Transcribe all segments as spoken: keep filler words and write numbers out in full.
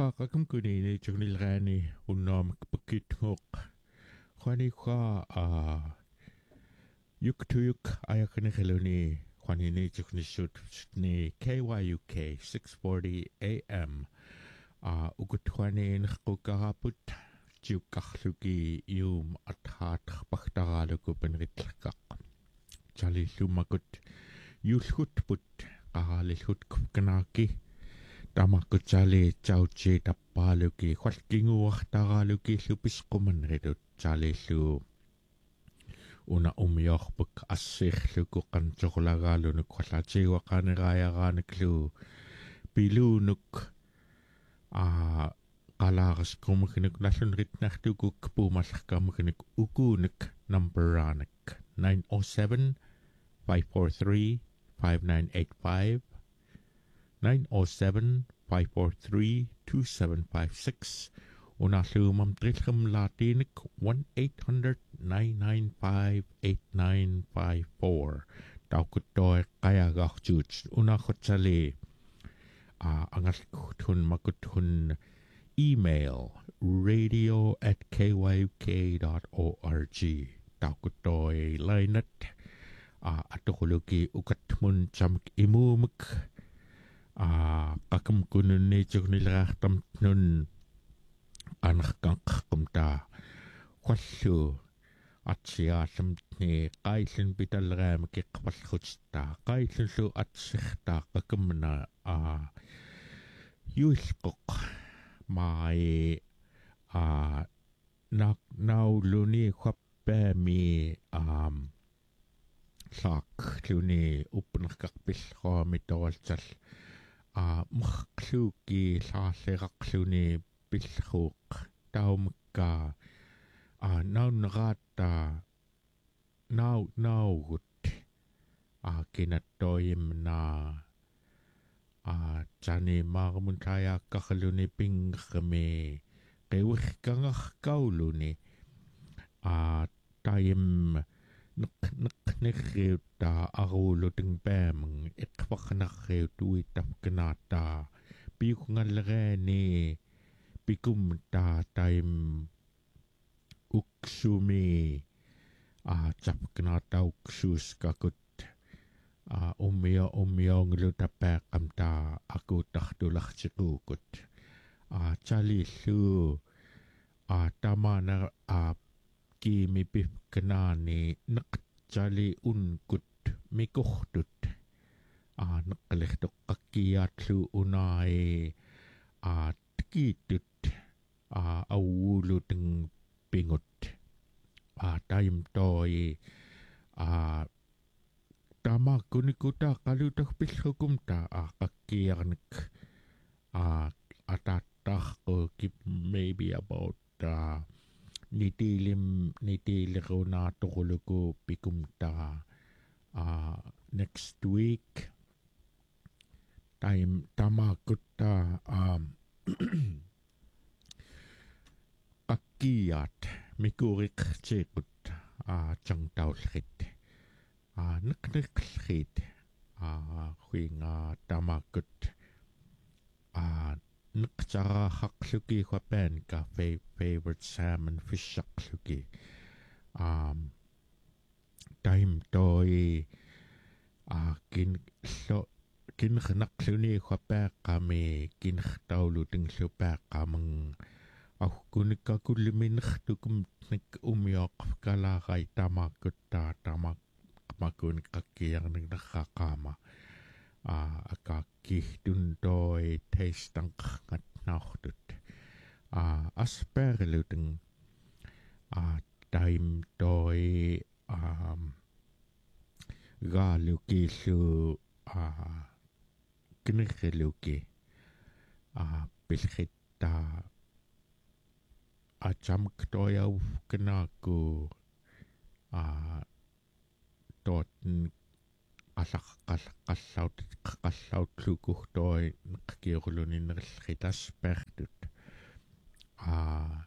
qaaqakum kunini tugnilraani unnaamak pakitngoq khwani kha a yuktuyuk ayakanireluni khwanini tugnishut ni K Y U K six forty A M a ukutkhwani nqqukaraput tiukkarluki ium athaat pagtaraluku penritlqaq chalillumakut yulhutput qaralillhut kanaaki tamakkutsali tauchi tappaaluki khwalkinguartaraaluki llupisqumanrilut chalillu una umiorpuk assirluku qantorlagaalunuk khwallatiuaqaneraayaaraanaklu piluunuk a qalaarisqumukinik nallunritnartukuk puumallarkamukinik ukuunik numberaanak nine oh seven, five four three, five nine eight five nine oh seven, five four three, two seven five six unalluumam trillam laatinik one eight hundred, nine nine five, eight nine five four taukuttoi qayaagaartuut unaqotsali a angalkuthun makuthun email radio at k y u k dot org taukuttoi lainat a atokuluki ukatmun chamk imumuk a qakam kununni tugnilraartam nun qanarkanqqumta qallu atsiaallamni qaillun pitalraamaki qapallrutsta qaillullu atsirta qakamna a yuilqoq mai a nak nauluni khappaami um sak luni upnerqarpillruami tawaltal a maqluki laalleraqluni pillruuq taumukka a naunneraatta nau naugut a kinattoyimna a tani marmun tayaakkarluni pingrami qiwirkangarkauluni a tayim nek nek nekriutta aruuluting paamung iqvaqnarriutuitapkanaata piukungallereeni pikumta taim uksumi a tapkanaata uksuuskakut a ummio ummiongluta akutartulartiquukut a chalillu a tamana a kiimipip kanaani neqtali unkut mikortut a neqqalertoqqakkiaatlu unai a tkiitut a awuuluteng pingut a taim toi a tamakkunikuta qalutagpillrukumta a qakkiarnik a atattaarqu kip maybe about uh, nitilim nitilerunaatoquluku pikumta uh, next week time tamakutta um qakkiat mikuriqtiiqut a changtaulrit a neqneqlrit a huinga tamakut a neqtarahaqluki huapan ka favorite salmon fishaqluki um time toi a kin lo kin khnaqluni huapaqami kin khtauluting lupaqamang ahkunika kulliminrtukum nik umioq kalarai tamakutta tamak makun kakkiarning narraqama a akakkihtundoi teistanqat naordut a asperluteng a time toi um galukillu a knerluki a pilhitta a chamktoyau knaku a tot qallaq qallaq qallaut qallautlukuhtoi neqkiorluninnerlritaspertut a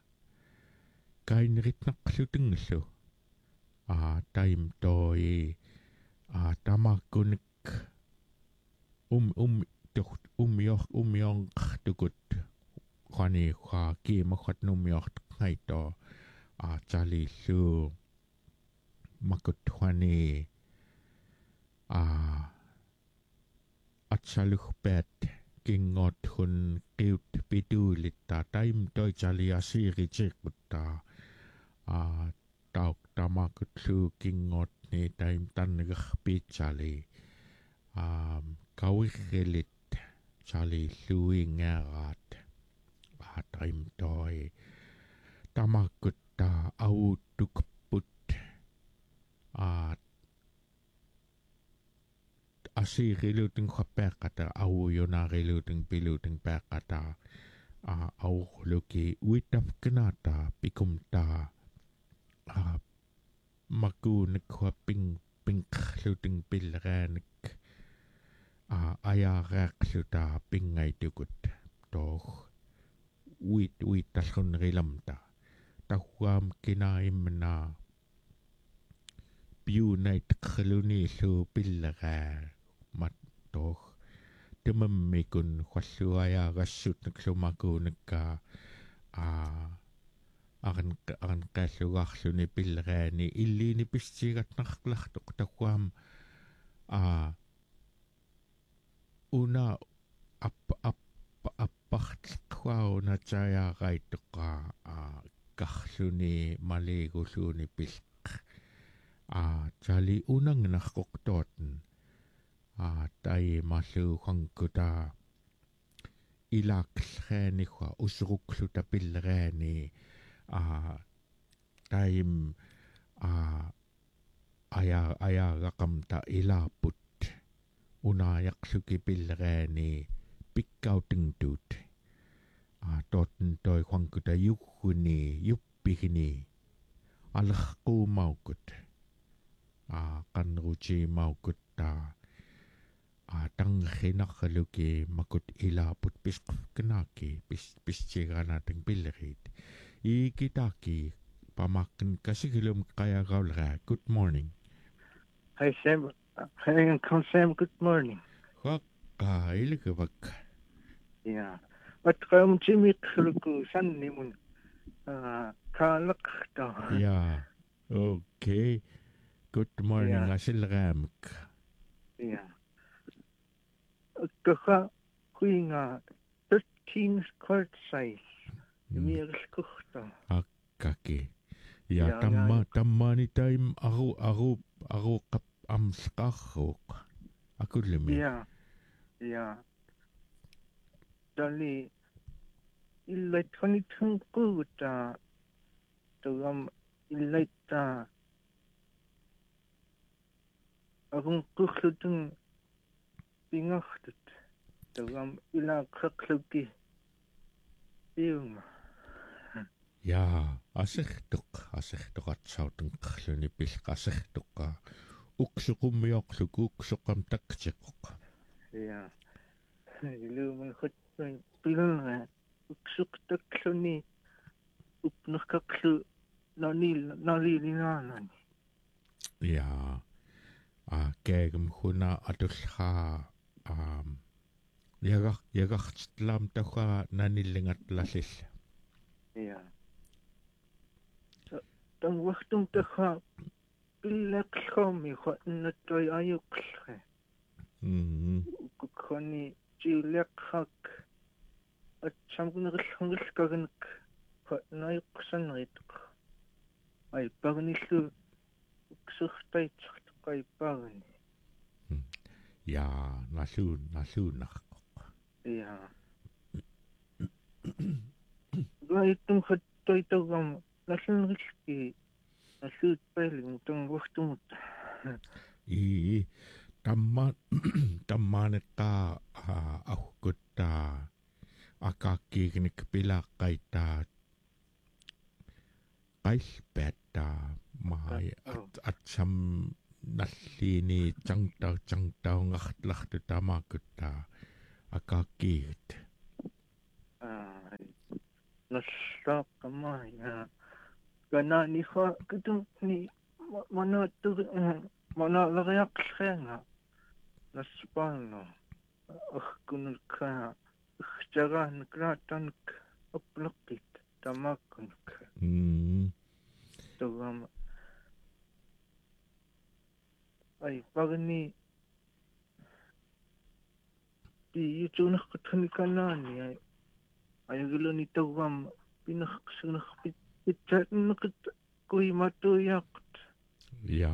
kainritnaqlutengllu a time toi a tamakkunik um um umior umiong tukut kwani kwa ki makhat numiort ngai to a chali su makutwani a atsaluh pet kingot hun kiut pidulit ta taim toi chali asiri chikutta a tauk tamakutlu kingot ni taim tanigah pichali um kawigelit chali lui ngarat a taim toi tamakutta au tukput a asiriluting khapekata au yonariluting piluting pekata a au luki uitap kenata pikumta a maku nekwa ping ping luting pilranik a ayarak luta pingai tukut toh uit uit talhun rilamta tahuam kinaimna piu nait khluni lu pillara mat toh tememmikun khalluaya gassut naklumakunekka a aran aran qallugarluni pillarani illini pissigatnarlartoq tahuam a una ap ap appartquauna tayaqaittoqa a karluni maligulluuni pilq a chali unangnarqoqtootn a tai mallu khankuta ilaqlraaniqua usuruqluta pilraani a taim a aya aya raqamta ilaput unayaqluki pilraani pikkautingtut a totten toi khankuta yukkuni yuppigini alqquumaukut a qanruchi maukutta a tanghinaqaluki makut ilaput pisqkenaki pis pissiganateng pillerit ikitaki pamakken kasigilum qayagaulra good morning Hi Sam, hi Uncle Sam, good morning. Haqqa ilgavak Yeah. Wat qam Jimmy khluku sannimun ah kaalaqta. yeah okay good morning Yeah. asilramak Yeah. Kaha kuinga thirteen quart size. Mirlkuhta. haqqaki ja tamma tammani taim aru aru aru qap amsqarruq akullumi Yeah. Yeah. Dali illa twenty-two quta tuam illa ta agun kuhlutun pingahtut tuam illa qaqluki iuma ja asertuq asertuqatsautun qalluni pilqasertuqqa uksuqummiorluku uksuqam taktiquq ja iluman khutun pilunga uksuqtakluni upnerqaqlu nanil nalilinanani ja a kegem huna atullha um yaga yagartlam taqa nanillingatlallil ja tan waqtum taqa pillaqlhomi khatnatoi ayuqlhe mm kukhoni jiuliaqhak atsamgunerillhungelkaganek khatnayuqsanritq ay pagnillu uksurtaitsartqai pagni ja nalluun nalluunarqoq ja gaitum khattoitagam nallunrilki nalluut pailing tan waqtumut i tamma tammaanetta ahkutta akakkiignik pilaqqaita qailpatta mai atsam nalliini changtau changtaungartlartu tamaakutta akakkiigit ai nassaqamai ganani kha kutum ni manatu manalariaqlrenga naspalno ахкунulka хчаганкраатанк uplockit tamakkunak mm tugama ai pagni di yutunaqqathanikanaani ai ayaguluni tugam pinaqsunerpit pitsaatnneqit kuimattuiaqqut ja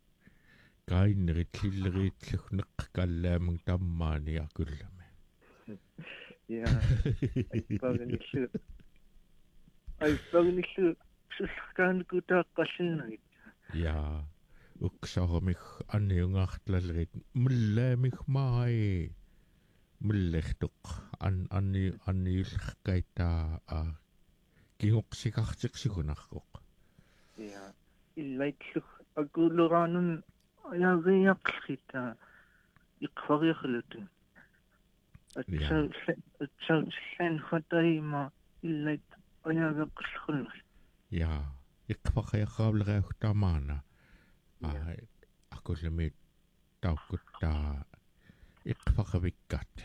kaineritlilleriitlugneq kallaamung tammaani akullame ja ai pagnillu ai pagnillu sullerkaanukutaaqqallinnagit ja uksarmig anniungaartlallerit mullaamig maai mullertuq an anni anniullerkaitaa a kingoqsikartiqsigunarquq ja illaitlu aquluraanun ayaariaqlita iqfariarlutun atsa atsautsillaan fataima illait ayaaqaqllerunner ja iqfaqajarraavleriagtamaana a aqullami tauqquttaa iqfaqavikkat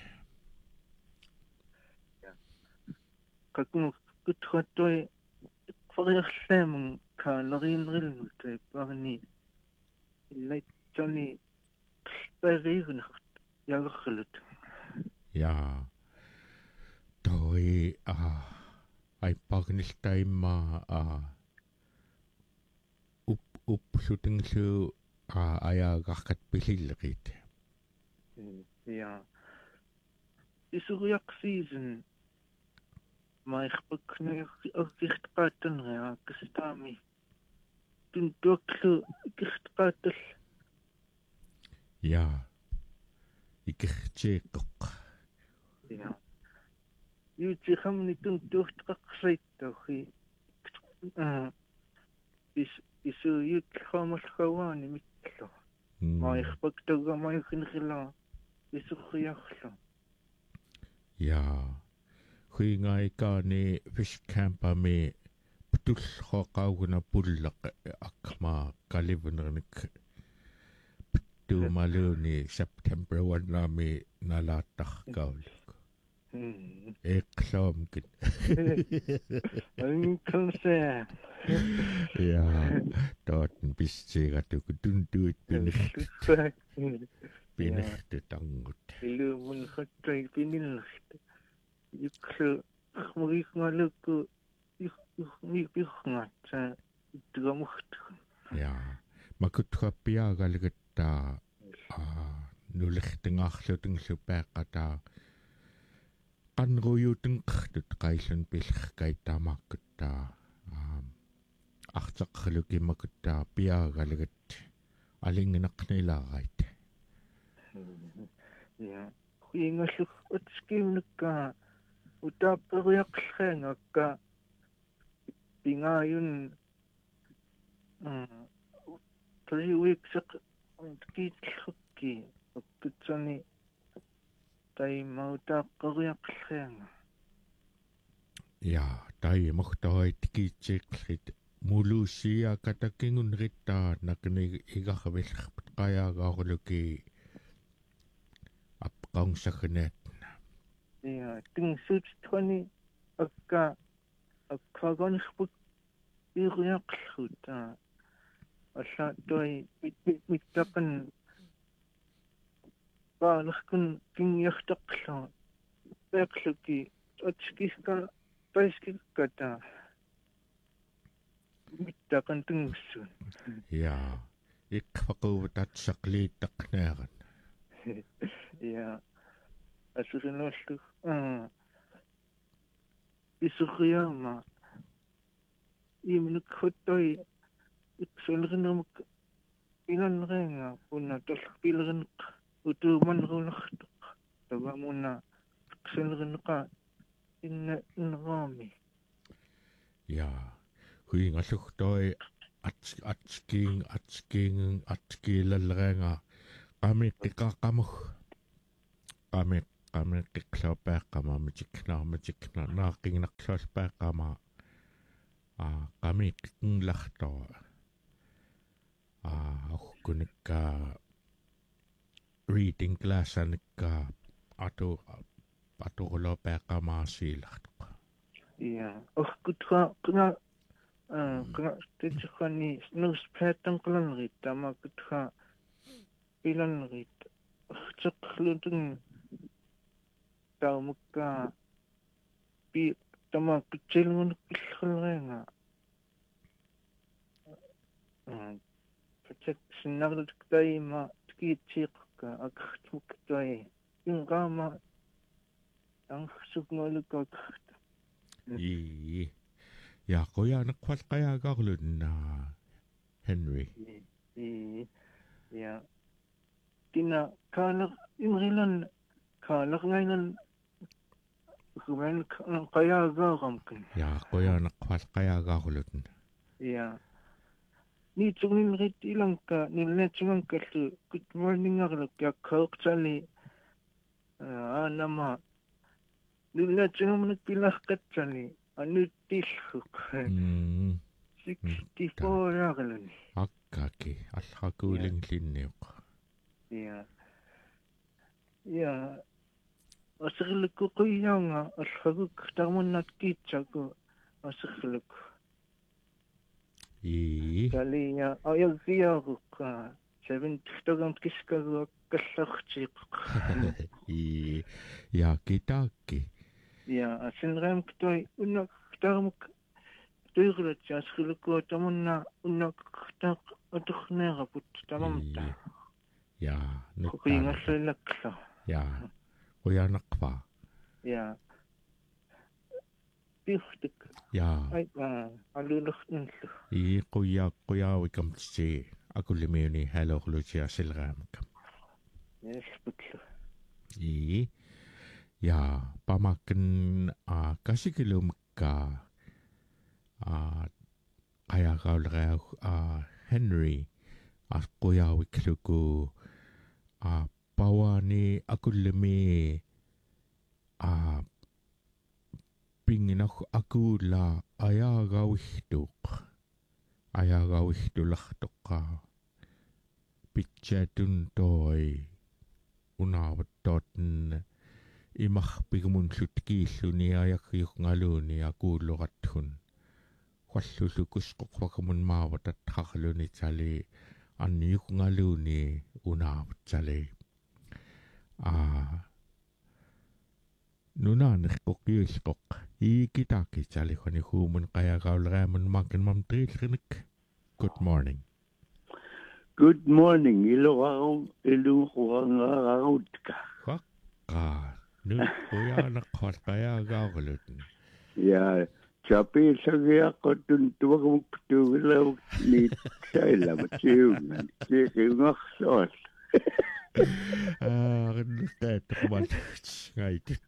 kakmu kutratoi iqfariarlaamun kaaleriinnerilmut parni illait tani pariigunert yagerlut ja toi a ai pagniltaimma a up upplutinglu a ayaaqarkat pilillerit ja isuriaq season mairpakner orgirtqaattanria kastaami tuntuaqlu ikirtqaatal ja ikirtiiqqoq ja yuutihamni tuntuurtqaqsaittauhi а is isu yutlaamalluaani mitlu mairpaktagamaiginrila isurriarlu ja huingai kaani fish campami ptullhoqauguna pullaq akma kalivnernik tuumaluni September wannaami nalaattarkauluk eqlaamkit ankanse ja taaten pissiigatuku tuntuut pinertut pinertut angut ilumun khattai pinillerт yuklu khmugigngalukku yuknipirngatsa tugamurt ja makutqappiaagalgattaa a nulertingaarlutinglupeeqqataa qanruyutinqertut qaillun pillerkaittaamaaqkuttaa артеққалукиммакутtaa пиаагалгат алингинеқнилааrait ja хуингаллу утскиунукка утааппериақлхаангакка пингааюн а three weeks китлхукки уккутсани таймаутааққариақлхаанга ja tai mohtoit kiitsiklit mulusia katakingun rittaa nakni igaxavillerput qayaagaaruluki apqaungsagnet ja tingsuutstrani akka akkagonerput iriaqlluta alla toi mittaqan paalerkun kingiartaqlu peaqluki atskiska paiskikkata mittaqan tungussun ja iqfaquutatsaqliittaqnaaran ja asurinuallu ah isurriaama iminuk huttoi iksulernermuk inanreenga punna tollerpilerneq utuumanruunertuq tagamuna iksulerneqa inna inraami ja huingallugtoi ats atskiing atskiing atskiilallerenga qamiqqiqaqqamug qami qamiqqiqlaupeaqqama mitiknaarmitikna naaqingnaqlualpeaqqama a qamiqqiqlartoa a ukkunikka reading class anikka atu atuqlopeaqqamaasiilartoq iya oh kutra kuna ah kuna tetsukhani snus patang kulan rita ma kutra ilan rita tsaklutun tau muka pi tama kecilngun kilrenga ah pacak sinaglut kai ma tkitsikka akhtmuk kai ingama ang suknolukak 이 야, 거야 nakwas kaya gaglun na Henry. i ya tina kalak imrilan kalak ngayon kumain kaya gagam kan 야, 거야 nakwas kaya gaglun. ya ni tungin rit ilang ka nilne tungang ka good morning aglo kya khok chali anama nilne tungang nagpilah ka chali anu tilhuk 음, sixty-four aglo ni 아까기 알하구ling linneok. ya ya asirlik ko kuyanga alhaguk tamunat kitsago asirlik 이 kali ya ayag siyaguk seven tagang kiskago kalakchik 이 야, 기타기. ya asinram ktoy unak tamuk tugrat asirlik ko tamunna unak tak atukhnega put tamamta 야, kuyinga 늑다. salakla 야, 거야 nakwa. ya pihtik 야, ay aluluktin 이 거야 거야 위kamtsi. Aku limuni hello lucia silramakam. yes putlo 이 야, pamakan a kasikilum ka a kaya kaulra a Henry a kuya wikluku a pawani aku limi a pingin ako aku la ayaga wihtuk ayaga wihtulaktok ka pitchatun toy unawatot imah pigamun sutkilu ni ayak yuk ngalu ni aku lokathun kwallulukus kokwakamun mawat at hakalu ni tsali an yuk ngalu ni unawat tsali ah nunanik kokyus kok i kitaki tsali kani humun kaya kaulramun makin mamtrilkinik. Good morning. Good morning. Ilo akong ilo ko ang araut ka. Ka nu kuya nakot kaya gawalun. Ya, tapi saya ako tuntua kong patugilaw ni Shayla Machiunan. Sige nga sos. Ah, kaya tukuman ngaitit.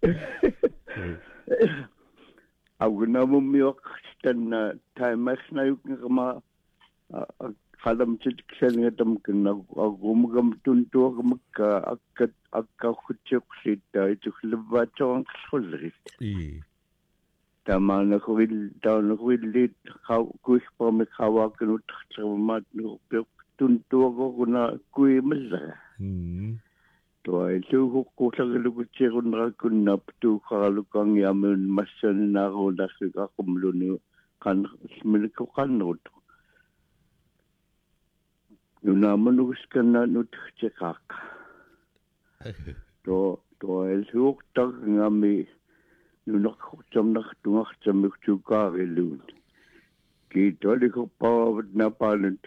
Ako na mo miyok na timas na yung kama kalam sitiksan nga tamkan ako magam tuntua ka magka akat akka kutsuk sita ito labat ang solrit. I. Tama na ko wil daw na ko wilit kuis pa may kawakan utak sa mamat no tuntua ko kuna kui masa. Hmm. To ay so ko sa lugut siya ko na kuna patu kalukang yaman masan na ko na sa kumluno kan smilik ko kanot. Yung naman nus ka na nut chekak. To to ay so tak nga may yung nakakutam nakatungak sa mga tsuka ilun. Kita di ko pa na palant.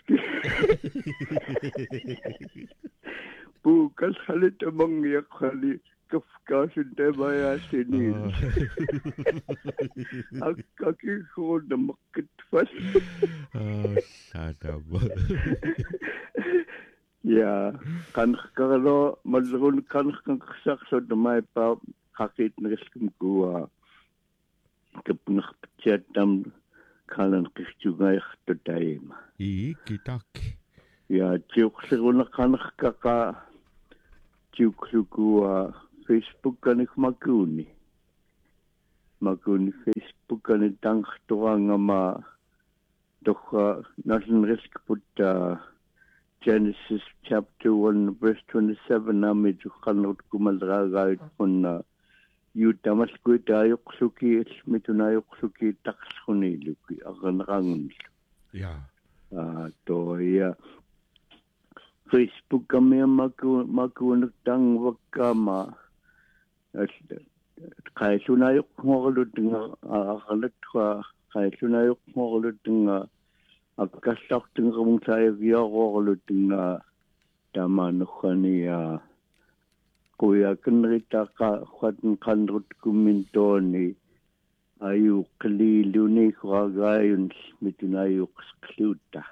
Bukas halit amang yak hali kafkasin tayo baya sinil. Akaki ko na makitfas. Ah, sada ba? Ya, kan kakalo madrun kan kaksak sa damay pa kakit na kaskim kuwa. Kapunak pacyatam kalan kistugay to time. I kitaki. Ya, tiyok sa na kanak kaka tiyok sa kuwa Facebook kanik maguni. Maguni Facebook kanik tang tuwa nga ma doka nasan risk puta Genesis chapter one verse twenty-seven na medyo kanot kumadragayot ko na юутамалкуи тааюқсуки митунааюқсуки тақлхунилуки арнеранgunlu ja а то я Facebook камиамаку макунуктан ваккама кайсунаюқморлутинга арлатва кайсунаюқморлутинга аккассартингермунсаавиарорлутинга тамануххания куякнритаqa хатн канрут кумминтоони аю клилуни храгааюн митунаюқсклуутта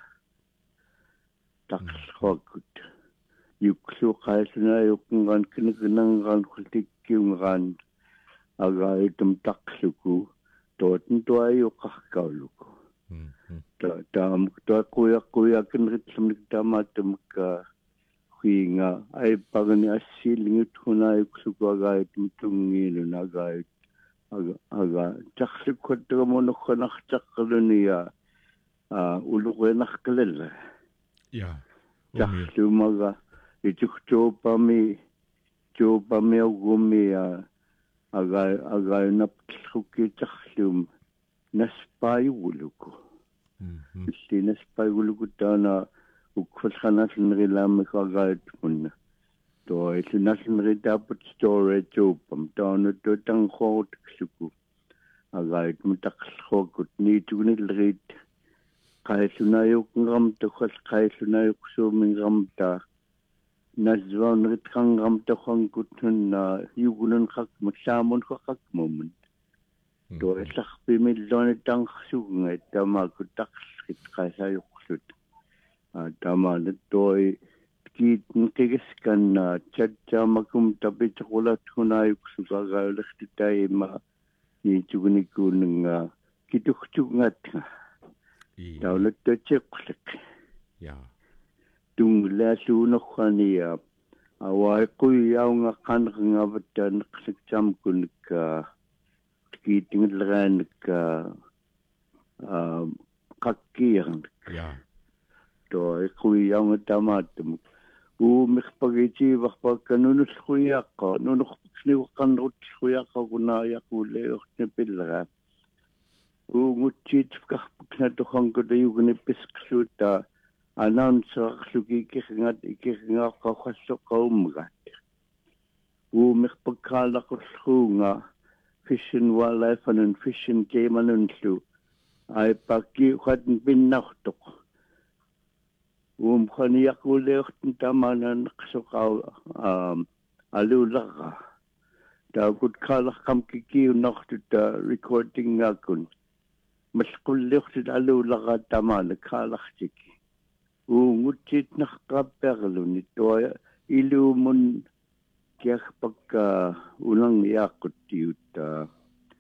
тақсхокут юклуқайсунаюқнган кингнанган хултиккиунган агаитум тақлуку тоотн туаюқаркаулуку та таам туақуяқуякнритлумник таамааттумка хуинга ай пагани ассиилингут хунаюқсукуагаитум тунгиилунагаит ага ага тақлуккаттагамунерханартаққалуния а улугуэнаркалалла ja тақлумага итухтуупами туупамиугумия ага агаинаптлуккитарлум наспааюгулуку иллинаспааюгулуку таана укфалханалнерилааммикаагаат мунна то иллиналнеритаапут storage уппам таанутту тангхоорутаксуку агаат мутақлхоокут ниитугниллерит қайсунаюкнгам тухал қайсунаюксуумингамта назваунритхангам тохангутнна югунун хак мутсаамун хакмумун то илларпимиллони тангсугнга тамаку тақлхит қайсаюқсут а тамаанат той китн кигисканна чатчаамакум табитқулат хунаюксугагаалертитаима нитугникууннга китухтугнатга таулаттатеққлак ja тунглаасуунерхания аваиқуйяунга қанерингаватта неқликтамкуникка китингиллераанакка а қаккиерн ja то икуйяунга тамааттум уумерпагитиварпакканунуллуяаққа нунерпикснивеққаннерутиллуяаққа кунааяқулеёртни пиллера угутсиитфкарпукнатухангута югнипписклуута аннаунсеарлуки иккингат иккингааққархассоққауммагат уумерпаккаалақуллуунга Fish and Wildlife and Fish and Game анунлу айпакки хатн пиннартоқ уум ханиақулеортн таманан қсоқау аа алуулара таакут кааларқам кикиуннартута recording акун малқуллиортит алуулара тамаана каалартики uuнгутсиитнаққапперлуни туа илуумун киарпакка улангиааққуттиутта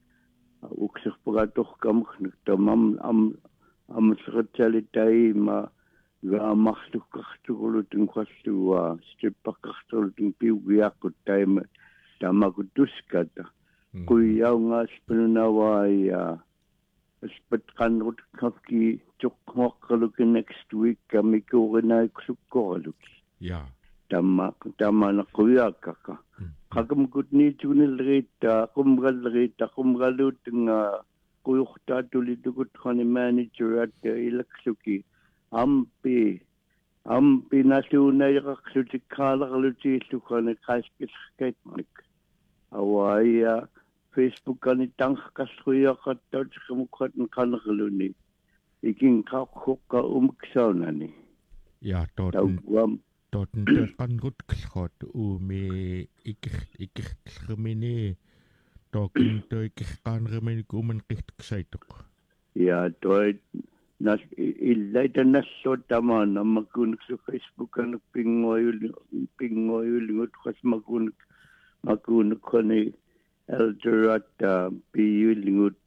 уксерпагаторкамхнак тамам ам амсерталитаима гаамарлуккартугулутун қаллуа стиппаққартулутун пиугиааққут тайма тамакутуската куйяунгааспанунаваая аспатқанрут кафки тоқмоққалуки next week камикууринааиксуккоралуки ja тамма таманаққуяаққақа қакамкутниитугниллериитта қумгаллериитта қумгалуутнга куйортаатулитукут хани менеджерат илаксуки ампи ампи насуунайеқарлутиккаалерлутииллукани қааспиллеркаатник аваия Facebook-ани тангқаллуяаққаттаут қамуккатн қанерлуни икин қаққоққа умксаунани ja toten toten teqanrut klhot uumi ikir ikirllermini tokin to ikirqaanremini kuuman qihtiksaytoq ja toi nas illaitannallu tamaan ammakkuunuksu Facebook-anu pingoyul pingoyulngut qasmakkuunuk makkuunukkani elderat piyulngut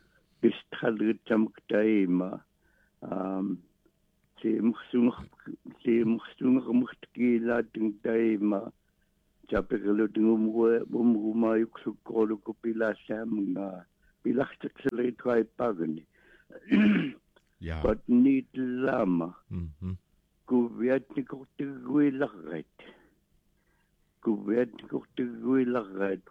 bisthalguttamuktaima um Simsung simsung muktilating taima chapegaludingumwe bumumayuksukoluku pilasamnga pilachtaksalay pagani ja but need lama mhm kuviatnikutigilaret kuviat kortiguilarraat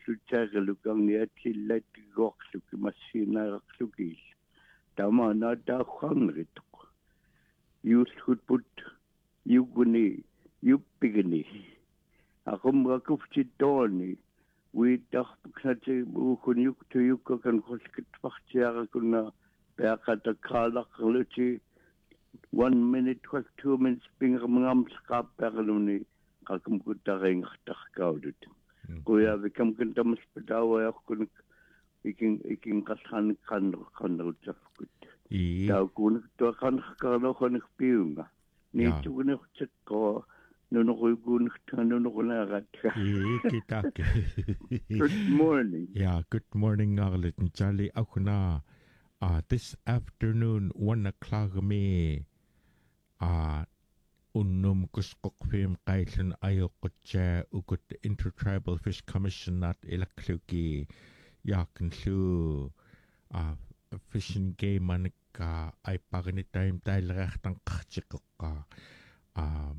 qallusutaagalukangniatillattigorluk massiinaararlukil tamaana taaqarneritoq yuullutput yuguni yuppigni aqumrakuftittooni uitarpuksati uukuniuktuyukkakan qoskitpartiarakunna peaqataqaalaqerluti one minute quak two minutes pingermangamsqaappearluni qaqumkuttaringertarkaudut kuya vikam kuntamas patawayorkunik ikin ikin qasqanik qanner qannerutsaffkut taukunik tuaqanerqarloqonik piunga niittugunertsekko nunuruikuunik tanunurunarat kitak good morning yeah good morning Arlet Charlie akuna uh this afternoon one o'clock me uh unnum kusqoqfim qaillan ayoqqutsa ukut Intertribal Fish Commission at ilakluki yakanlu uh fishing game manika ay pagni time tailrechtang qachikqa um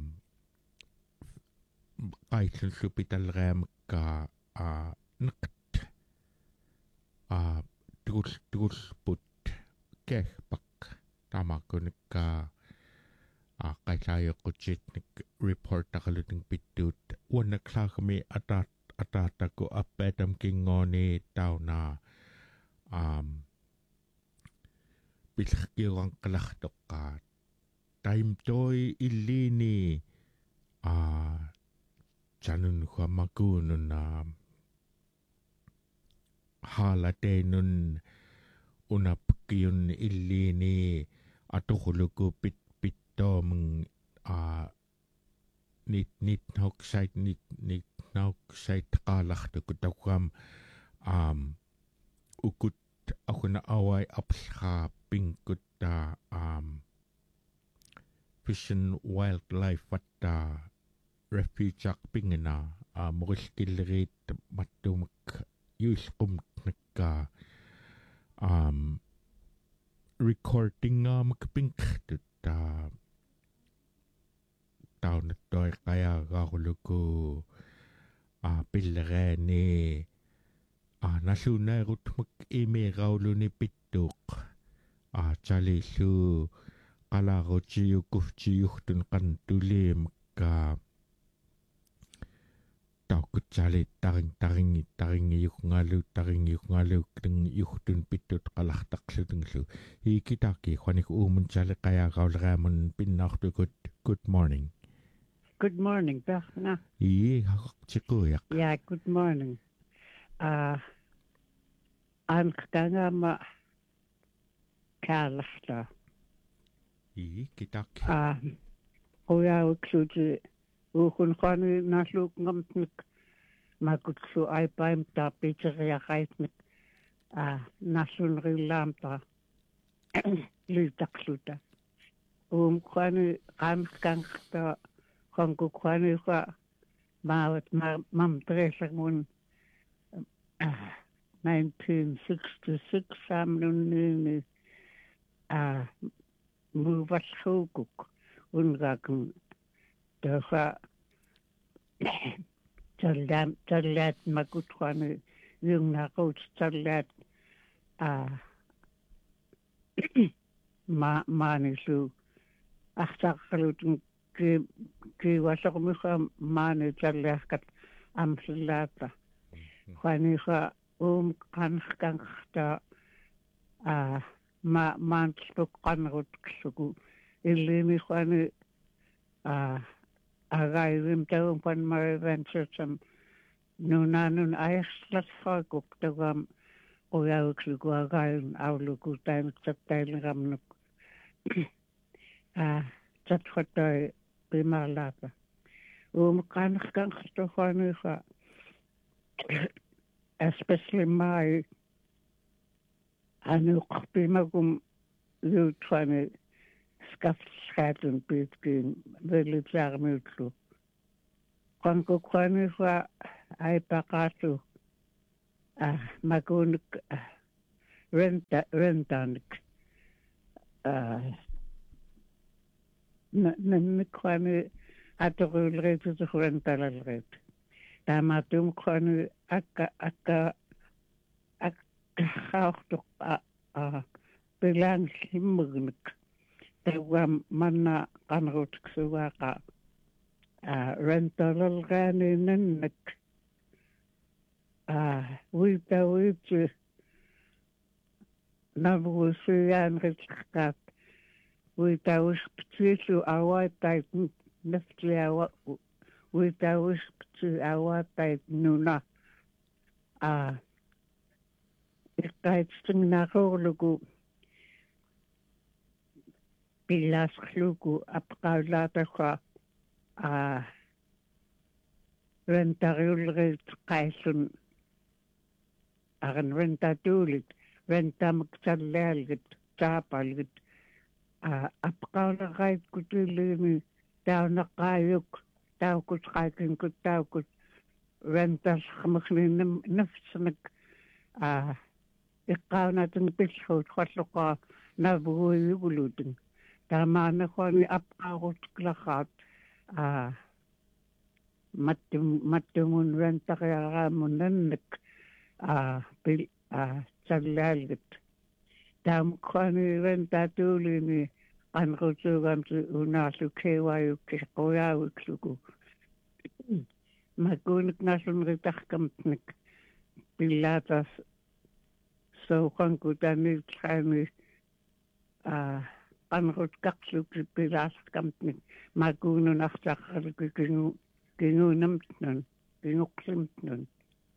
qaillan lupitalreamka uh naqt uh tul tul put kehpak tamakunika a qaitaayoqqutsit report taqaluting pittut one o'clock me atat atatako appetam kingoni tauna um bilqiuang qalaqtoqqaat time toy illini a janun khamakunun halatenun unapkiun illini atukhuluku pit Doming uh nit nit nok site nit nit nok site qalaqtu kutawam um ukut akuna away apsha pingkutta um Fish and Wildlife at uh, refuge pingena uh muriskilrit mattumak yusqum nakka um recording uh, makpingtut uh, taun toi kaya garuluku a pillereni a nasuna rutmak ime gauluni pittuq a chalisu qalaruchiu kufchiuhtun qantuliimka taukut chalit taring taringi taringi yukngalu taringi yukngalu kring yuhtun pittut qalartaqlutunglu hikitaki khwanik umun chale kaya gaulramun pinnartu good good morning. Good morning, Berna. Ie, hakakchikuyak. Yeah, good morning. Uh, I'm kangama kalafta. Ie, kitak. Uh, kuya uksuji ukun khani nasluk ngamtnik makutsu ay paim ta pizzeria kaitnik uh, nasun rilamta litaksuta. Um khani kam kangta Kongku kwani kwa mawat mam tresangun nineteen sixty-six samnun ni ah muvas hukuk ungakum dafa talat talat makut kwani yung nakot talat ah ma manisu ахтаққалутун ки киуасоқмиха маани таллаақкат амсиллаата хваниха уум қанхкангта а ма маантлук қанерут киллуку иллими хвани а агайвим таун пан маривансутам нунанун аерслатфаагук тагам ояуклуку агайун аулуку таимиттаттаилерамнук а татхотой примарлаапа уум қанхкангтофаниха especially my ануқпимагум юутфани скафсхатун питкин велитсаармиутлу қанкукваниха айпақаату а макуник рента рентаник а нэмиквани аторулритутуренталалрит Tämä tumkon akka akka akka hauhtu a a bilang himmugnik. Tämä manna kanrutksuaqa a rentalolgaaninen a uita uita navuusuyaan ritskaat uita usptsisu awaitait naftia uita usptsi awaitait nuna a ikkaitsing naroolugu pilaslugu apqaulaataqa a rentariulrit qaisun aran rentatuulit rentamaksallealgit taapalgit a apqaulaqait kutiliimi taunaqaayuk taukut qaikinkut taukut rentalqamaqninam nafsnak a iqqaunatun pillhuut qalluqa navuuyugulutun tamaanaquani apqaarutklaqaat a mattum mattumun rentariaraamun nannak a pil a sallaalgit taamqani rentatuulini qanrutuugamtu unaallu keewayukki qoyaawiklugu makuunik nasunritarkamtnik pillaatas souqanku taniiltraani a qanrutkaqlukki pilaaskamtnik makuununartaqarluki kingu kinguunamtnun kinguqlimtnun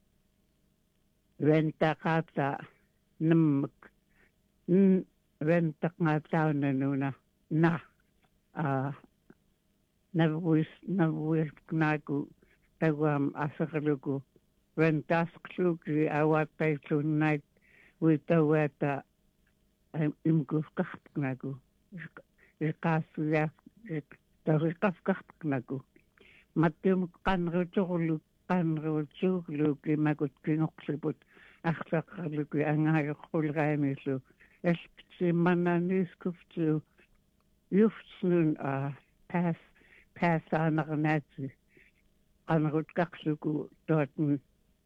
rentaqaata nammak n rentaqaataunanuna na a navuis navuisknaaku taguam asaqluku rentasqluki awaattaitlunnaik uitauata imkuffqarpnaku iqaassuya tariqafqarpnaku mattum qanrutorlu qanruutsuugluki makut kingoqliput арлаққарлуки ангааёрқулгаамииллу аспитсимманнааниискуфтиу юфтснун а пас пасаанернаати qanrutkaqluku tootun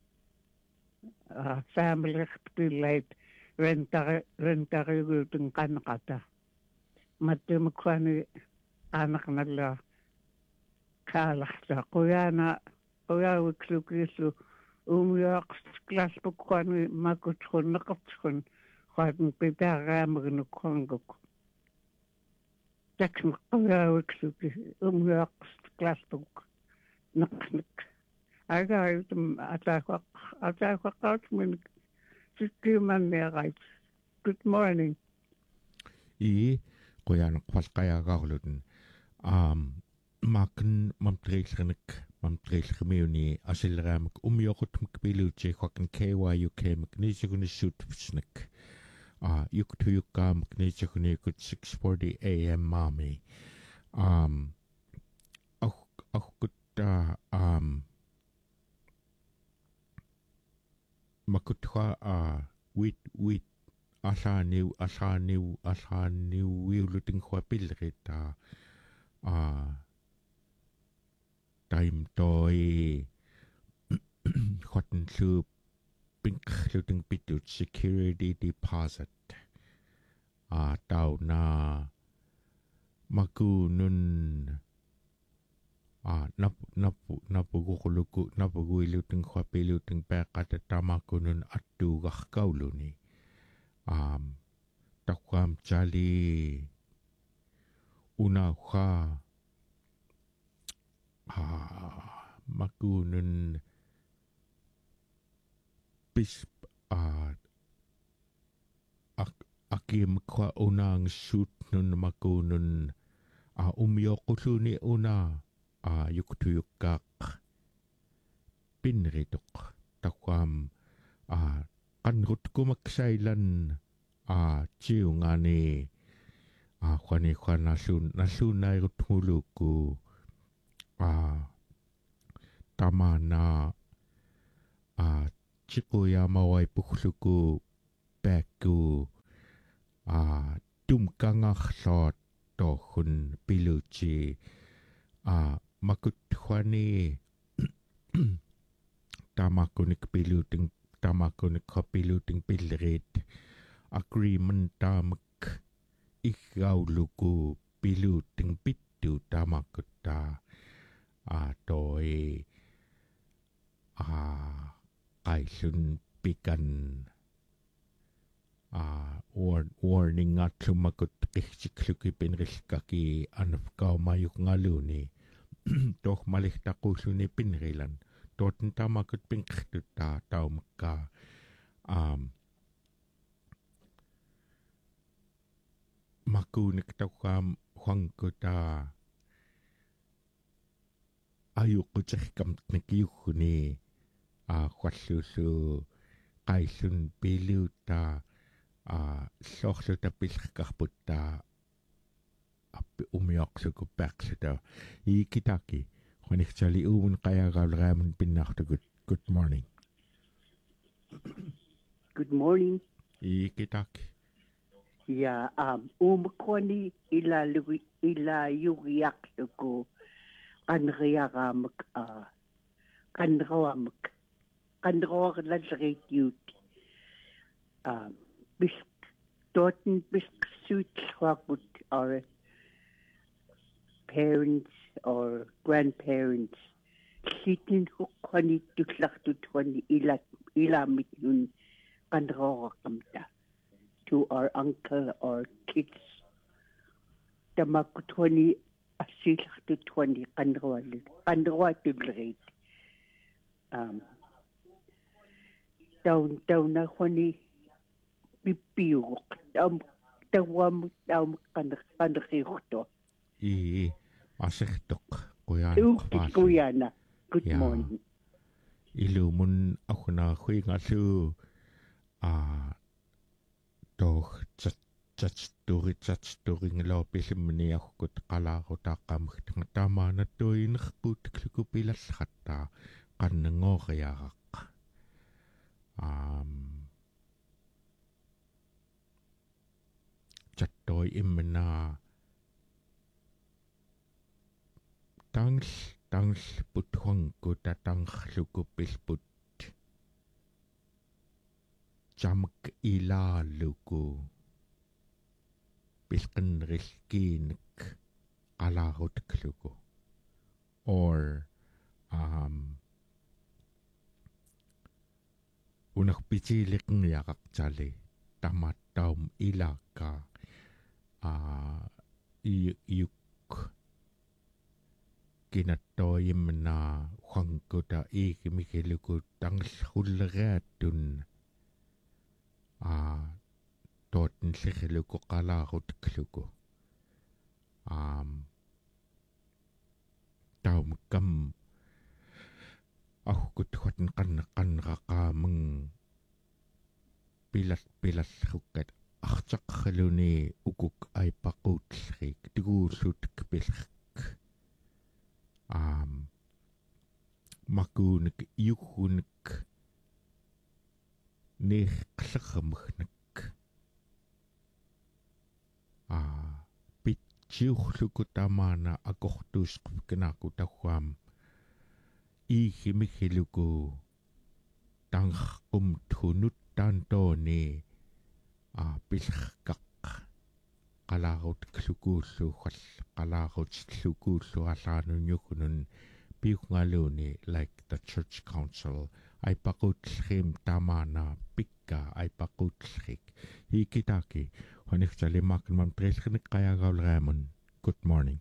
а family-пилайт рентари рентариугутун qanqata маттумуккуани aanerналла кааларта quyaana quyaawiklukiillu umiaqsklaspukkuani makutrunnaqartukun qaatun pitaaraamagnukkonguk takn quyaawikluki umiaqsklaspuk naqnik agaarutum ataaqaq ataaqaqaatmin sikkimanneerait good morning i quyaanaqpalqayaagaarlutun aam makken mamtriilrenik mamtriilrimiuni asilleraamak umioqutmak piluutiiqakan K Y U K mak niisugunissutpsnak a yuktuyukkaamak niisuguniikut six forty A M maami um au aukutta um makutwa a wit wit asaaniu asaaniu asaaniu wiulutin khuapilrita a time toy cotton soup pink looting pitut security deposit a tau na makunun a nap nap napugukuluku napuguiluting khuapiluting peqata tamakunun attuugarkauluni um takwam chali una kha ah makunun bis ah ak akim kwa unang shoot nun makunun ah umyoquluni una ah yuktuyukkaq pinrituk takwam ah qanrut kumaksailan ah chiungani ah khani khana sun nasunai rutmuluku ah tamana ah chikuya mawai pukhluku pekku ah tumkangarlot tohun piluchi ah makut khani tamakkunik piluting tamakkunik piluting pillerit agreement tamak igauluku piluting pittu tamakkutta a toi a kaisun pikan a warning at sumakut kiksikluki pinriskaki anafkaumayuk ngaluni toh malihtakusuni pinrilan toten tamakut pinkhtutta taumka um makunik tawam huangkuta ayukutsihkam tnikiuhuni a huallusu kaisun piluta a sohluta pilhkarputta appi umiaqsuku paqsuta ikitaki huaniktali uun qayagaulraamun pinnartukut good morning good morning ikitaki ya um umkoni ila lugi ila yugiaqsuku qanriaramak a qanrawamak qanroorlalriitiut um bis dorten bis suitwakut or parents or grandparents sitin hukkani tullartutwani ila ilamit nun qanrooraqamta to our uncle or kids tamakutwani asillartutwani qanroal qanroatullerit um down down khoni pipiuq tam tawam tam kan kanriurto i asertoq kuyaan kuyana good morning ilumun akhuna khuingallu a toh chat chat story chat story ngalo pisimni akut qalaaruta qamkhtung tamana toinerput klukupilallhatta qannngoriaraq um chattoi imna tangs tangs puthuangku tatanghlukupilput jamak ilaluku pilqinrilkiinik qalaarutkluku or um unarpitiiliqngiaqaqtali tamattaum ilaka a iuk kinattoyimna huangkuta iikimikiluku tangllhulleraatun a toten sirluku qalaarutkluku um taum kam ahukut huatan qanna qanraqaamang pilat pilallukat artaqraluni ukuk aipaquutlrik tiguullutik pilk um makuunik iuhunik neeqlermagnak a pitjiurluku tamana akortuusqupkanaku tawwaam iihimihiluku tanqum thunut tantooni a pilqaq qalaarut klukuulluuqall qalaarut klukuullu allaanunjukunun piuqngaluuni like the church council aipaquutlrim tamana pikka aipaquutlrik hikitaki huaniqtalimaaqnman trilqnik qayagaulraamun good morning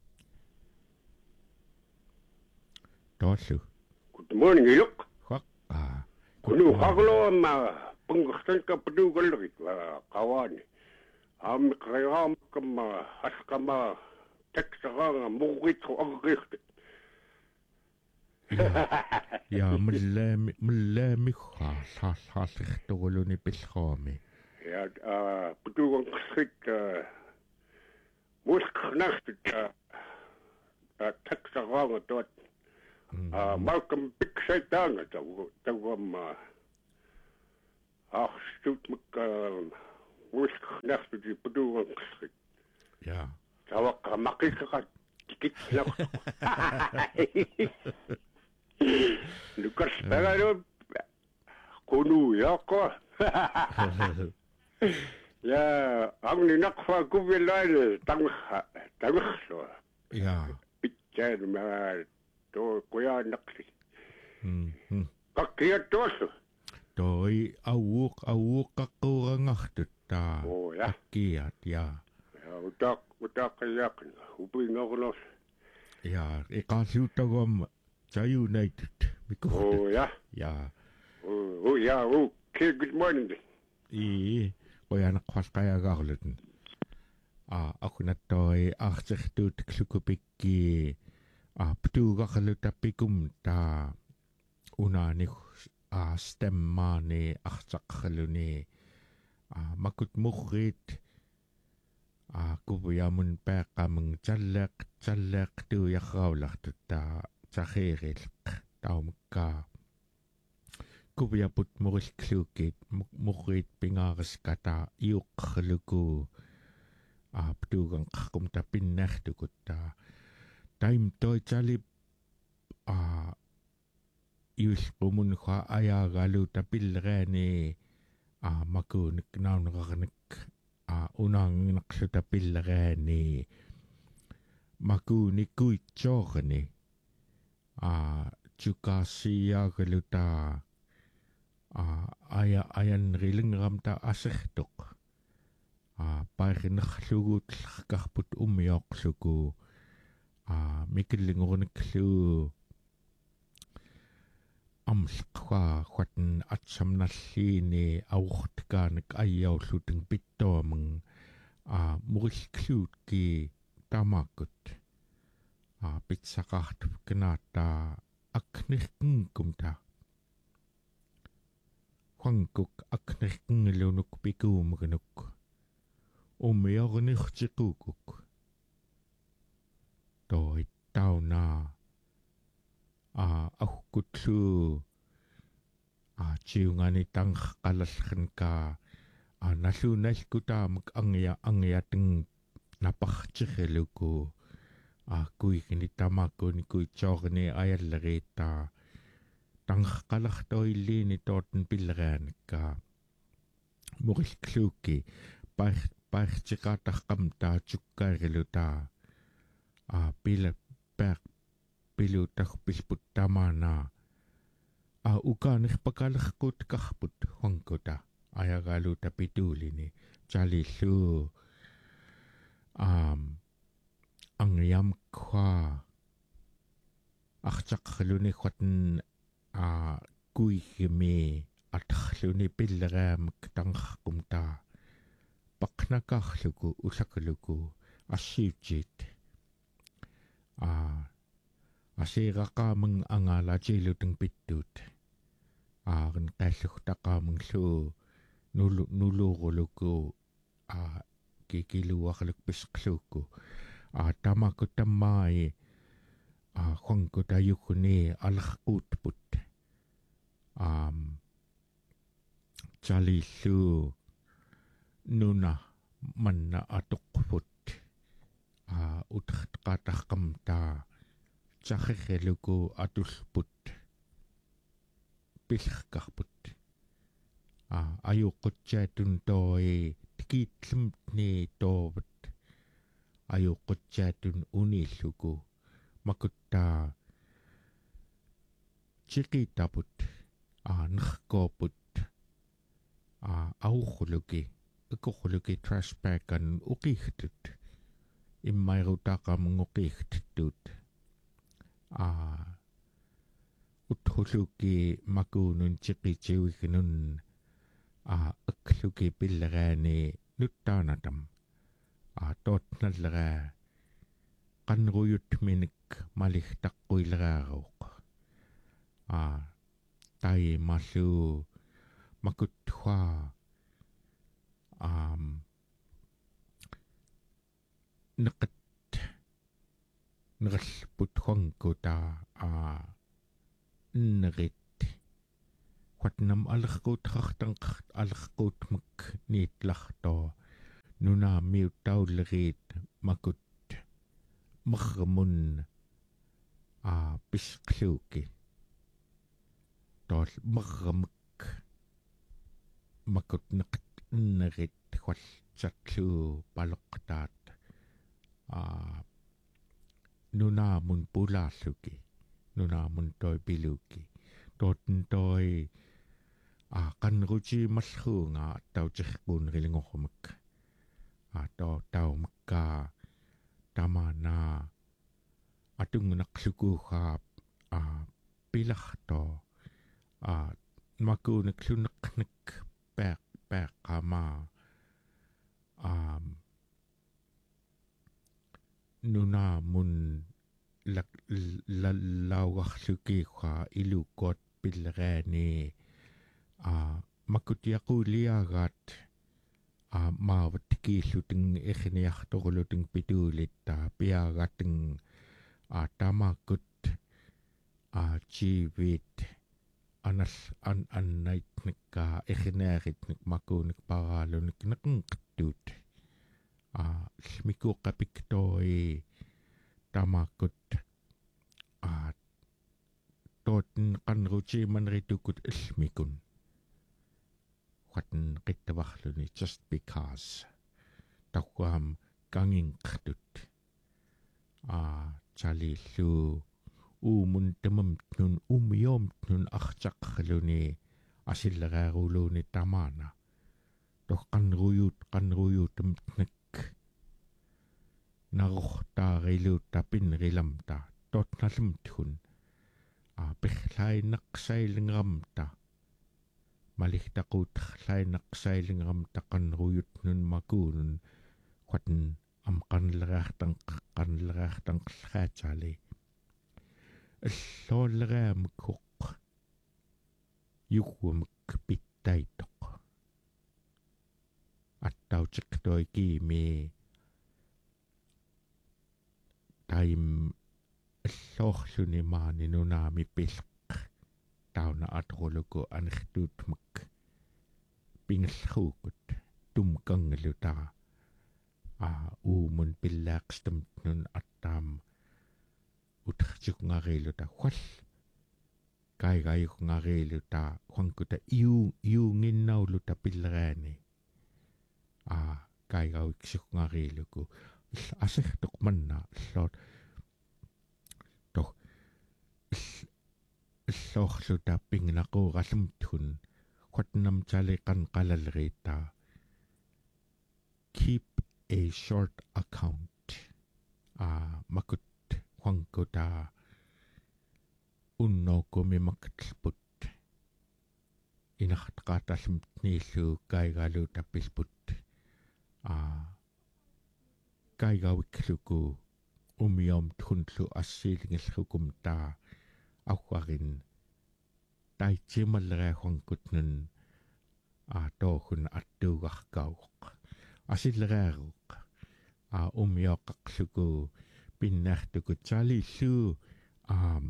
tollu good morning iluk haqqa kunu haglo ma pungqtanka padugalrik qawani am qiyam kama haskama taksara mughitru agricht ja mallami mallami khaallallertoruluni pillraami ja padugalrik musknacht taksara tot Uh, Malcolm Big Saitanga tawam ach stut mak musk nacht di bedoeling geschikt. Ja. Tawak makika tikit nak. Lukas pero Ja, agni nakfa kuvilaile tang tangso. Ja. Pitchen ma to kuya nakli. Mhm. Kakkia tosu. Toi auuk auuk kakkurangartut taa. Oh ja. Akkiat ja. Ja, utak utak yakna. Upingornos. Ja, iqaasuutagum ta United. Oh ja. Ja. Oh, oh ja, oh. Good morning. I qoyaneq qasqayagaarlutun. А акунаттори артертуут клукупикки а птуугарлутаппикум таа унааниг а стеммаани артаққалуни а макут муррит а кувиамун пааққамун таллеқ таллеқ туяхраулартут таа тахирилеқ таумакка кувиапут мурилклууккит муррит пингаариската иуққарлуку а птууган қаққум тапиннартукутта тайм той талип а юлпумунха аяагалу тапиллераани а макууник наунеқарник а унаангинақсу тапиллераани макууник куитсоорни а чукаасиаагалута а ая аянрилинграмта асертоқ а паринерлугуутлларкарпут уммиоқлуку а микиллингорниклу амлеққуа хватн атсамналлиини ауртикааник айяуллутин питтоаман а муриллклуутки тамааккут а питсақартуп кнаата акнеркингкумта хангук акнеркингилунук пикуумагнук умиорниртиқуукук той тауна а ахкутлу а чиунгани тангқалаллернка а налуналкутаамак ангия ангиатин напартирилуку а куигни тамаккуни куитсоорни аяллерииттаа тангқалартоиллиини тоотен пиллерианикка морилклуукки пар партиқатарқам таатсуккаарилутаа а пила пер пилутарпилпут тамаана а укаанерпакалеркут карпут хонгкута аягалута питуулини чалиллу ам ангиамква артаққалуни хватн а куигми атарлуни пиллераамак тангаққумтаа пақнакаарлуку усакалуку ассиутсиит а асиирақааман ангаалаатилутэн питтуут аарн қаллугтақааманлуу нулу нулуурулуку а кикилуарлук писқлуукку а тамаку таммаи а хонку таюкуни алерқуутпут ам чалиллу нуна манна атоқпут а утертақатаққамтаа чахерелуку атулпут пилеркарпут а аюққутсаатун тои тикиитлэмтни тооват аюққутсаатун униллуку макуттаа чикитапут а неркоопут а аухулуки икохулуки трашбакан уқихтут иммайрутақамунгоқихтуут а утхулуки макуунун чиқитиуигнун а акклуки пиллераани нуттаанатам а тоотналлераа qanruyutminik malihtaqqуилерааруuq а тай малу макутхуа ам неқат нералпут хонгкута а нерит хватнам алеркуутеқартанқарт алеркуутмак ниитлартоо нуна миуттауллерит макут мармун а писклууки тол мармак makut nerit hwal tatlu paloqtaat a nuna mun pulalluki nuna mun toi piluki totten toi a kanruji malhuunga tautirpun rilingormak a to taumakka tamana atungunaqlukuugaap a pilarto a makuunaklunneqnek peq peqqama um nuna mun la la lauarlukiqa ilukot pilreani a makutiaquliagat a maavatkiilluting irniartorluting pituulitta piagating a tamakut a jivit anas an annaitnikka irneeritnik makuunik paraalunik neqnqattut a smikuqapiktoi tamakut a totten qanruti manritukut ilmikun watan qittavarluni just because taqquam kanginqtut a chalillu uumun tamamtnun umiomtnun artaqluni asillereeruluuni tamana toqqanruyut qanruyutamtnak naruhtaarilutta pinrilamta totnalumthun a pihlainaqsailingeramta malihtaquuterlainaqsailingeramta qanruyutnun makuunun watan am qanlereartang qanlereartangqllraatali аллооллериамаккоқ югуамак питтаитоқ аттаутиқтой кими тайм аллоорлуни маани нунаами пилеқ тауна атролуку анертуутмак пингерлруукут тумкангалутара а уумун пиллаақстамтнун аттаам utqartukungarilluta huall kaigayukungarilluta huankuta iu iunginnaulluta pillereani a kaigauiksukungarilluku asertoq manna alloot toh alloorluta pingnaquurallumtun huatnam taliqan qalalriita keep a short account a makut huankuta unnokumimaktlput inartaqaatallumtniillu kaigaluutappilput a kaigawikluku umiom tunlu assiilingillrukum taa auwarin taitsimallera huankutnun a toohun attuugarkauq asillereeruq a umioqaqluku pinnartuku tsalillu um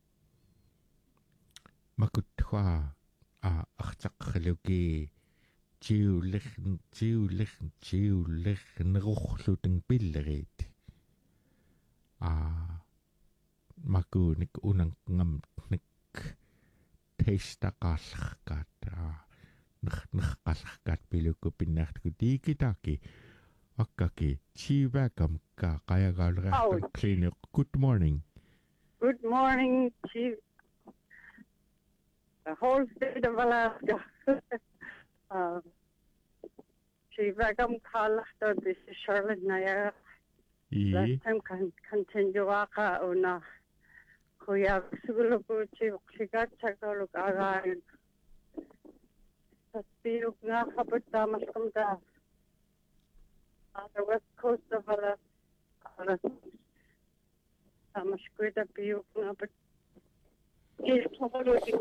makutwa a artaqluki tiullern tiullern tiullernerurluteng pillerit a makunik unangngam teistaqaallerkaat a nernerqallerkaat piluku pinnartuku tiikitaki akkaki chivakam ka qayagaallerarta clinic. Good morning. Good morning, Chief. The whole state of Alaska. uh, Chivakam Kalachta, this is Charlotte Naya. Last time can continue waka una kuya suguluku chief chigat chagaluk again. Taspiruk nga kaput tamas kumta. On the west coast of Alaska, I'm squid up you, but he's following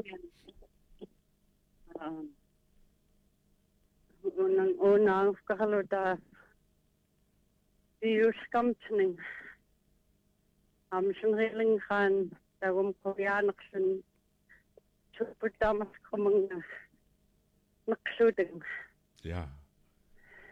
um, unang unang kahaluta virus company. I'm shinring khan, the room Koreanakson to put damas coming, not shooting. Yeah.